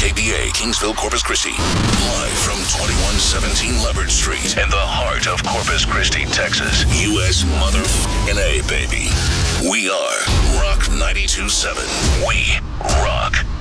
KBA, Kingsville, Corpus Christi. Live from 2117 Leopard Street in the heart of Corpus Christi, Texas. U.S. motherfucking A, baby. We are Rock 92.7. We rock.